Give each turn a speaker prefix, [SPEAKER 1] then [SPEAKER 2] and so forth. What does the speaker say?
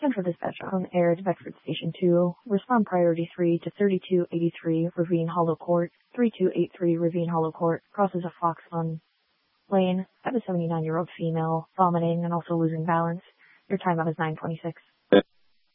[SPEAKER 1] Central Dispatch on air to Bedford Station 2. Respond priority 3 to 3283 Ravine Hollow Court. 3283 Ravine Hollow Court. Crosses a Fox Fun lane. Have a 79-year-old female vomiting and also losing balance. Your timeout is 9:26.